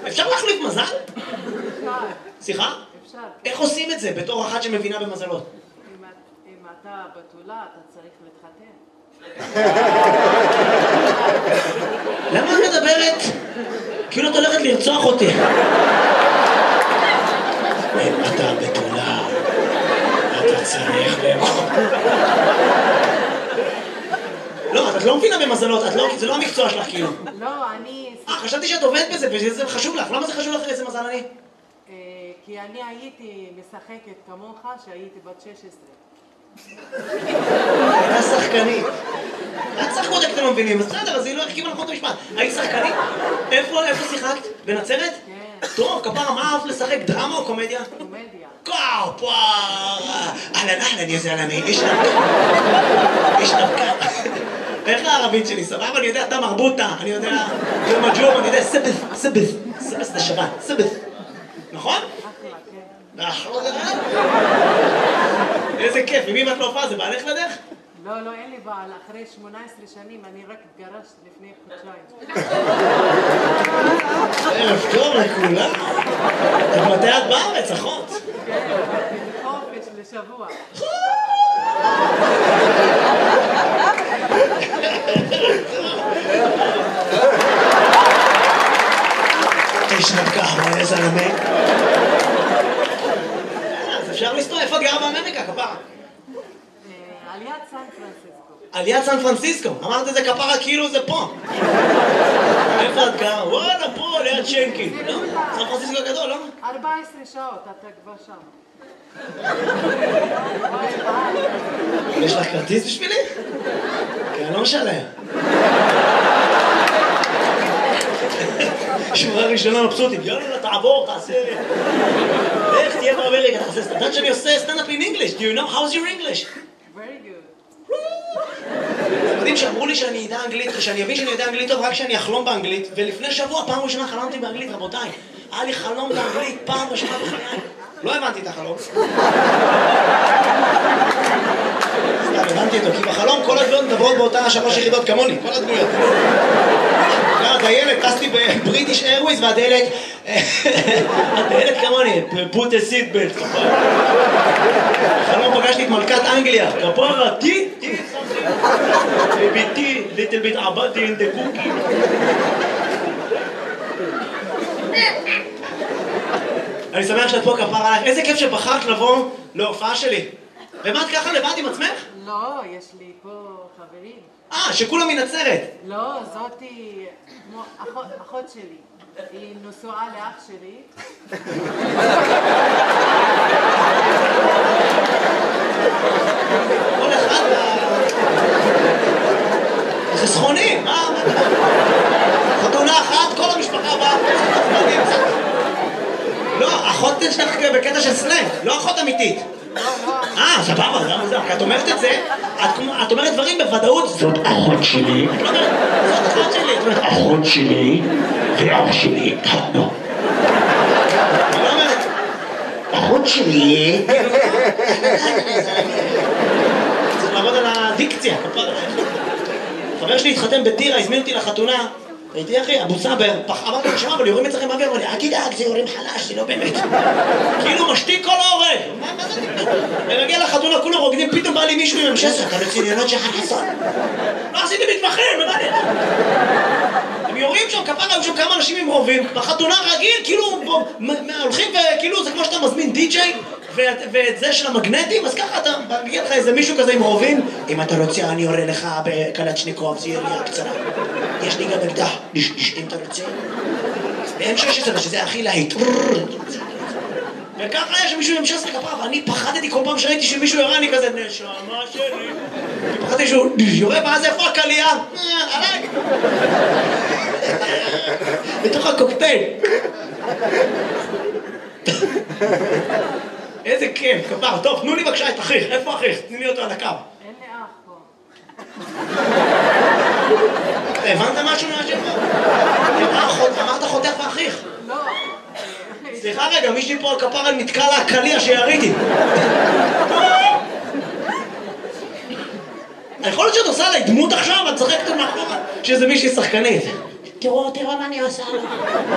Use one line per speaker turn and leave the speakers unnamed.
אפשר להחליף מזל?
אפשר.
סליחה?
אפשר.
איך עושים את זה בתור אחת שמבינה במזלות?
אם אתה בתולה, אתה צריך להתחתן.
למה את מדברת? כאילו את הולכת לרצוח אותי. אם אתה בתולה, אתה צריך לאכול. לא, את לא מבינה במזלות, זה לא המקצוע שלך כאילו.
לא, אני...
חשבתי שאת עובדת בזה וזה חשוב לך. למה זה חשוב לך איזה מזל אני?
כי אני הייתי משחקת כמוך שהייתי בת 16.
הייתה שחקנית. את שחקות אתם לא מבינים, אז בסדר, אז היא לא החכימה נכון את המשפט. היית שחקנית? איפה שיחקת? בנצרת?
כן.
טוב, כפרה, מה אהבת לשחק? דרמה או קומדיה?
קומדיה.
קאו, אהלן, יא זלמי, איש נבקה. איך הערבית שלי? סבבה, אני יודע, אתה מרבוטה, אני יודע, זה מג'ום, אני יודע, סבס זה שבת, סבס. נכון?
אחלה, כן.
איזה כיף, ומי ואת לא הופעה? זה בעלך לדרך?
לא, אין לי בעל. אחרי 18 שנים אני רק התגרשת לפני חודשיים.
ערב טוב לכולם. מתי את בארץ, אחות?
כן, חופש לשבוע.
איש נבקה, מה איזה זלמי? אז אפשר לסתור, איפה את גרה באמריקה, כפרה?
על יד סן פרנסיסקו.
על יד סן פרנסיסקו, אמרת את זה כפרה כאילו זה פה. איפה את גרה? וואלה, פה, ליד שנקי. סן פרנסיסקו גדול, לא?
14 שעות, אתה כבר שם.
יש לך כרטיס בשבילי? כי אני לא משלם. שורה ראשונה מבסוטים, יאללה, תעבור, תעשה... איך תהיה באמריקה, תעשה... אתה יודעת שאני עושה סטנד-אפ in English? Do you know? How's your English?
Very good.
אתם יודעים שאמרו לי שאני יודע אנגלית, ושאני אבין שאני יודע אנגלית טוב רק כשאני אחלום באנגלית, ולפני שבוע, פעם ראשונה חלמתי באנגלית, רבותיי. היה לי חלום באנגלית, פעם ראשונה בחיי. לא הבנתי את החלום. סתם, הבנתי אותו, כי בחלום כל הדמויות מדברות באותה 3 יחידות כמוני, כל הדמויות. הדיילת, טסתי בבריטיש איירווייז והדיילת כמוני, put a seat belt, כפרה. בחלום פגשתי את מלכת אנגליה, כפרה, tea, little bit abadi in the cookie. אני שמח שאת פה כפרה עליך, איזה כיף שבחרת לבוא להופעה שלי. ומה את ככה לבד עם עצמך?
לא, יש לי פה חברים.
שכולם מנצרת.
לא, זאתי כמו אחות שלי. היא נשואה לאח שלי.
כל אחד זה סכונים, מה? חתונה אחת, כל המשפחה באה. לא, אחות שלך בקטע של סלנג, לא אחות אמיתית. סבבה, זה מוזר, כי את אומרת את זה, את אומרת דברים בוודאות. זאת אחות שלי. זאת אחות שלי. אחות שלי ואח שלי התחתנו. אני לא אומרת, אחות שלי. צריך לעבוד על הדיקציה. חבר שלי התחתן בטירה, הזמין אותי לחתונה. הייתי אחי, אבו סאבר, אמרתי לו, שמע, אבל יורים אצלכם באוויר, אמר לי, אל תדאג, זה יורים חלש, זה לא באמת. כאילו משתיק כל ההורג. מה זה? ומגיע לחתונה, כולם רוקדים, פתאום בא לי מישהו עם המשסר, אתה רציניונות שלך חסון. לא עשיתי מתמחים, מה זה? הם יורים שם, כפרה, היו שם כמה אנשים עם רובים, בחתונה רגיל, כאילו, הולכים וכאילו, זה כמו שאתה מזמין די-ג'יי, ואת זה של המגנטים, אז ככה אתה מגיע לך איזה מישהו כזה עם רובים, אם אתה רוצה, אני יורה לך בקלצ'ניקוב, זה ירייה קצרה. יש לי גם אקדח, אם אתה רוצה. ב-M16, שזה הכי להיט. וככה היה שמישהו עם M16 כפרה, ואני פחדתי כל פעם שראיתי שמישהו יורה, אני כזה, נשמה שלי. אני פחדתי שהוא יורה, ואז איפה הקלייה? עליי. בתוך הקוקטייל. איזה כיף, כפרה. טוב, תנו לי בבקשה את אחיך. איפה אחיך? תני לי אותו על הקו.
אין לי אח פה.
הבנת משהו מהשם? אמרת אחותך ואחיך.
לא.
סליחה רגע, מישהי פה על כפרה נתקע לה הקליע שיריתי. יכול להיות שאת עושה עליי דמות עכשיו, את צחקת מאחורה שזה מישהי שחקנית. תראו מה אני עושה.